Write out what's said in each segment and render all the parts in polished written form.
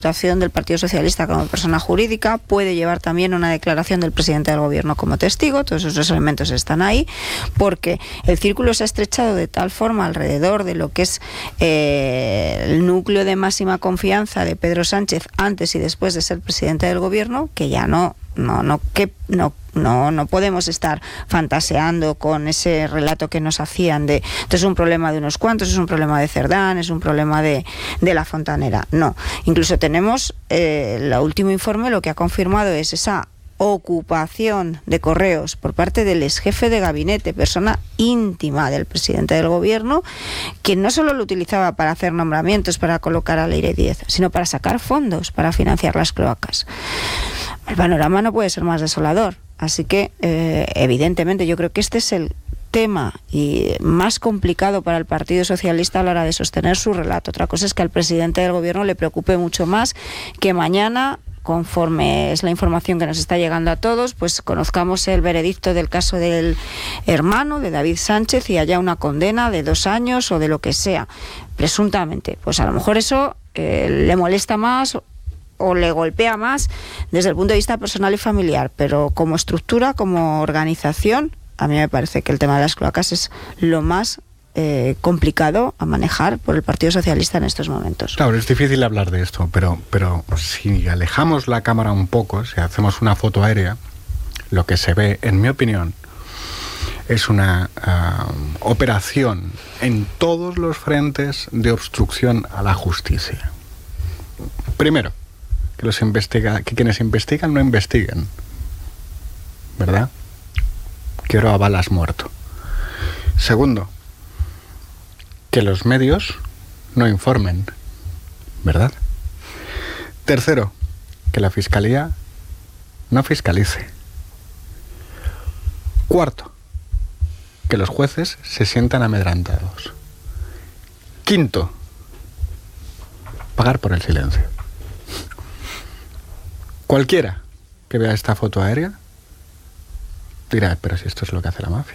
actuación del Partido Socialista como persona jurídica, puede llevar también una declaración del presidente del gobierno como testigo. Todos esos elementos están ahí, porque el círculo se ha estrechado de tal forma alrededor de lo que es el núcleo de máxima confianza de Pedro Sánchez antes y después de ser presidente del gobierno, que ya no podemos estar fantaseando con ese relato que nos hacían de esto es un problema de unos cuantos, es un problema de Cerdán, es un problema de la Fontanera. No, incluso tenemos el último informe, lo que ha confirmado es esa ocupación de correos por parte del ex jefe de gabinete, persona íntima del presidente del gobierno, que no solo lo utilizaba para hacer nombramientos, para colocar a Leire 10, sino para sacar fondos para financiar las cloacas. El panorama no puede ser más desolador, así que evidentemente yo creo que este es el tema y más complicado para el Partido Socialista a la hora de sostener su relato. Otra cosa es que al presidente del gobierno le preocupe mucho más que mañana, conforme es la información que nos está llegando a todos, pues conozcamos el veredicto del caso del hermano de David Sánchez y haya una condena de 2 años o de lo que sea, presuntamente. Pues a lo mejor eso le molesta más o le golpea más desde el punto de vista personal y familiar, pero como estructura, como organización, a mí me parece que el tema de las cloacas es lo más complicado a manejar por el Partido Socialista en estos momentos. Claro, es difícil hablar de esto, pero si alejamos la cámara un poco, si hacemos una foto aérea, lo que se ve, en mi opinión, es una operación en todos los frentes de obstrucción a la justicia. Primero, que quienes investigan no investiguen, ¿verdad? Quiero a balas muerto. Segundo, que los medios no informen, ¿verdad? Tercero, que la Fiscalía no fiscalice. Cuarto, que los jueces se sientan amedrentados. Quinto, pagar por el silencio. Cualquiera que vea esta foto aérea dirá, pero si esto es lo que hace la mafia.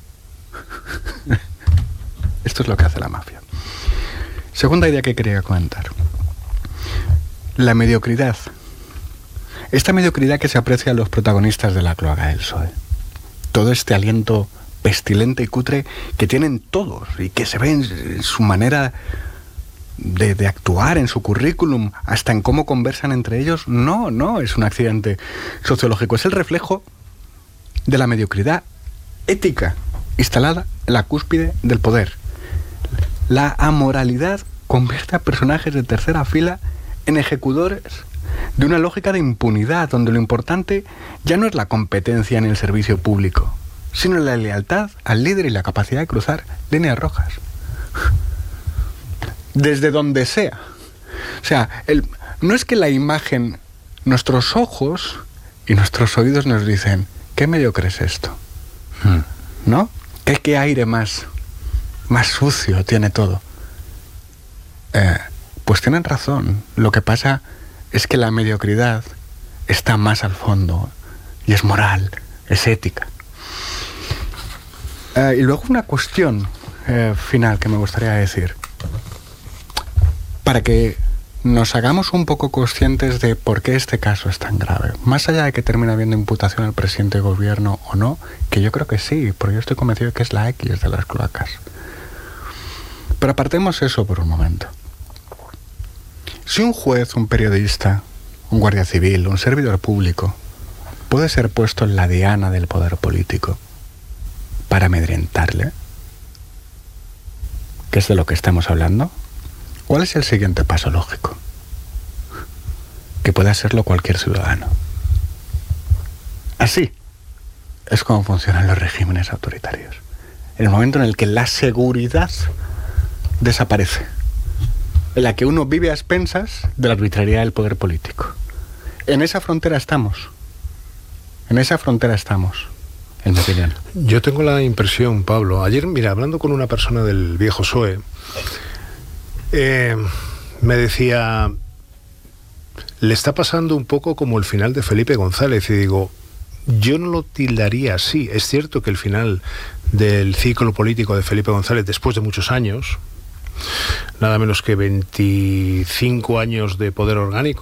Esto es lo que hace la mafia. Segunda idea que quería comentar. La mediocridad. Esta mediocridad que se aprecia en los protagonistas de la cloaca del PSOE. Todo este aliento pestilente y cutre que tienen todos y que se ve en su manera de actuar, en su currículum, hasta en cómo conversan entre ellos. No es un accidente sociológico. Es el reflejo de la mediocridad ética instalada en la cúspide del poder. La amoralidad convierte a personajes de tercera fila en ejecutores de una lógica de impunidad, donde lo importante ya no es la competencia en el servicio público, sino la lealtad al líder y la capacidad de cruzar líneas rojas. Desde donde sea. O sea, no es que la imagen, nuestros ojos y nuestros oídos nos dicen, ¿qué mediocre es esto? ¿No? ¿Qué aire más sucio tiene todo? Pues tienen razón. Lo que pasa es que la mediocridad está más al fondo y es moral, es ética. Y luego una cuestión final que me gustaría decir. Para que nos hagamos un poco conscientes de por qué este caso es tan grave. Más allá de que termine habiendo imputación al presidente de gobierno o no, que yo creo que sí, porque yo estoy convencido de que es la X de las cloacas. Pero apartemos eso por un momento. Si un juez, un periodista, un guardia civil, un servidor público puede ser puesto en la diana del poder político para amedrentarle, ¿qué es de lo que estamos hablando? ¿Cuál es el siguiente paso lógico? Que pueda hacerlo cualquier ciudadano. Así es como funcionan los regímenes autoritarios. En el momento en el que la seguridad desaparece, en la que uno vive a expensas de la arbitrariedad del poder político. En esa frontera estamos. En esa frontera estamos, en mi opinión. Yo tengo la impresión, Pablo, ayer, mira, hablando con una persona del viejo PSOE, me decía, le está pasando un poco como el final de Felipe González, y digo, yo no lo tildaría así. Es cierto que el final del ciclo político de Felipe González, después de muchos años, nada menos que 25 años de poder orgánico